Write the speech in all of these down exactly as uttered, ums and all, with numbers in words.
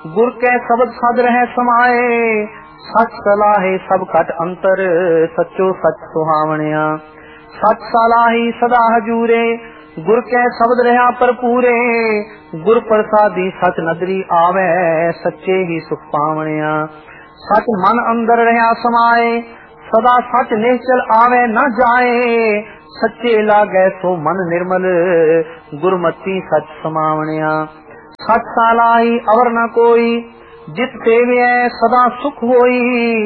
गुर कै शब्द सद रह समाए, सच सलाहे सब घट अंतर, सचो सच सुहावणिया। सच सलाही सदा हजूरे, गुर कै शब्द रहा भरपूरे, गुर प्रसादी सच नदरी आवे, सच्चे ही सुख पावणिया। सच मन अंदर रहा समाए, सदा सच निश्चल आवे न जाए, सच्चे लागे सो मन निर्मल, गुरमति सच समावणिया। सच सालाही अवर न कोई, जित सेवे सदा सुख होई,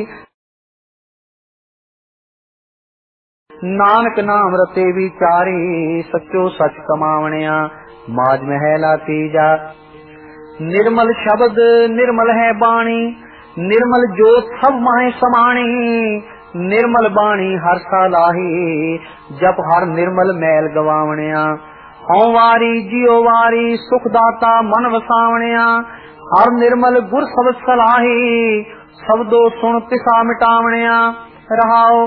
नानक नाम रते विचारी, सचो सच कमावणिया। माज महला तीजा। निर्मल शब्द निर्मल है बाणी, निर्मल जोत सब माहे समाणी, निर्मल बाणी हर सालाही, जप हर निर्मल मैल गवावणिया। हौं वारी जियो वारी सुखदाता मन वसावणिया, हर निर्मल गुर शब्द सलाही, शब्दो सुन पिसा मिटावणिया। रहाओ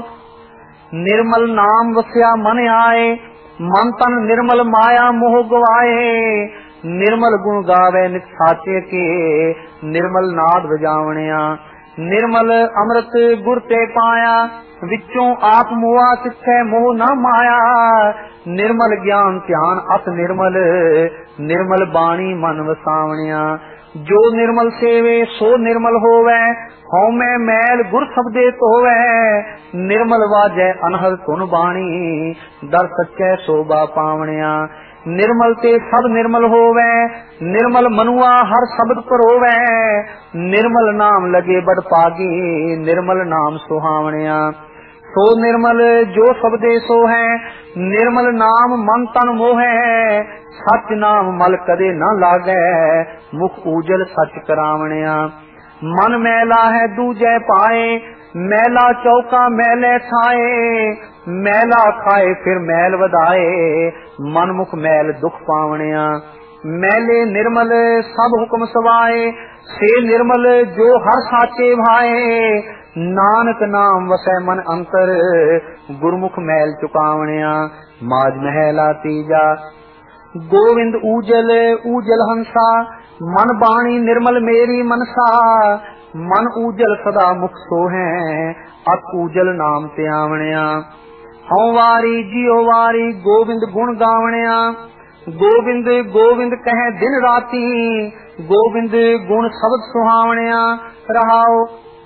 निर्मल नाम वस्या मन आए, मन तन निर्मल माया मोह गवाए, निर्मल गुण गावे नित साचे के, निर्मल नाद बजावणिया। निर्मल अमृत गुर ते पाया, विचों आप मोआ तिथे मोह न माया, निर्मल ज्ञान ध्यान अत निर्मल, निर्मल बाणी मन वसावणिया। जो निर्मल सेवे सो निर्मल होवे, हौमे मैल गुर शब्दे धोवे, निर्मल वाजै अनहद धुन बाणी, दर सच्चै शोभा पावणिया। निर्मल ते सब निर्मल होवे, निर्मल मनुआ हर शब्द परोवे, निर्मल नाम लगे बड़ पागी, निर्मल नाम सुहावणिया। सो निर्मल जो शब्दे सो है, निर्मल नाम मन तन मोहे, सच नाम मल कदे न लागे, मुख उजल सच करावणिया। मन मैला है दूजे पाए, मैला चौका मैले छाए, मैला खाए फिर मैल वधाए, मन मुख मैल दुख पावणिया। मैले निर्मल सब हुक्म सवाए, से निर्मल जो हर साचे भाए, नानक नाम वसै मन अंतर, गुरमुख मैल चुकावणिया। माज महला तीजा। गोविंद ऊजल ऊजल हंसा, मन बाणी निर्मल मेरी मनसा, मन ऊजल सदा मुख सो है, अत ऊजल नाम ते आवणिया। हौं वारी जियो वारी गोविंद गुण गावणिया, गोविंद गोविंद कहे दिन राती, गोविंद गुण शब्द सुहावणिया। रहाओ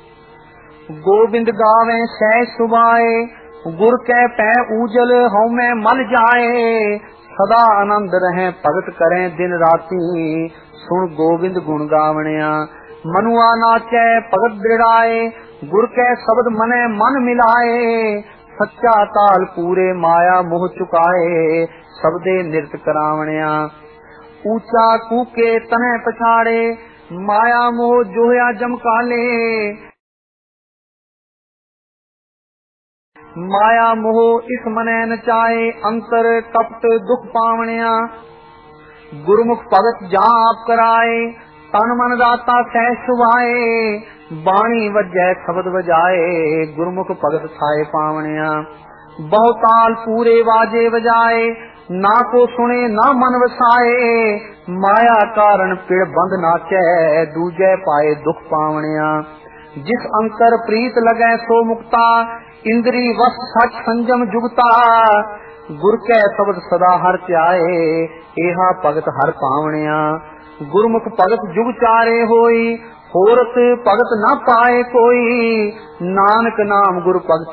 गोविंद गावे सह सुबाए, गुर कै पै ऊजल हौमे मल जाए, सदा आनंद रहे भगत करें दिन राती, सुन गोविंद गुण गावणिया। मनुआ नाचै भगत दृढ़ाए, गुर कै शब्द मने मन मिलाए, सच्चा ताल पूरे माया मोह चुकाए, शब्दे नृत करावणिया। ऊंचा कूके तने पछाड़े, माया मोह जोया जमकाले, माया मोह इस मने नचाए, अंतर कपट दुख पावणिया। गुरमुख भगत जहाँ आप कराए, तन मन दाता सह सुभाए, बाणी वजै शब्द बजाए, गुरमुख भगत थाए पावणिया। बहुताल पूरे वाजे बजाए, ना को सुने ना मन वसाए, माया कारण पिड़ बंद नाचै, दूजे पाए दुख पावणिया। जिस अंतर प्रीत लगै सो मुक्ता, इंद्री वस सच संजम जुगता, गुर कै शब्द सदा हर ध्याए, एहा भगत हर पावणिया। गुरमुख भगत जुग चारे होई, होरत भगत न पाए कोई, नानक नाम गुर भगत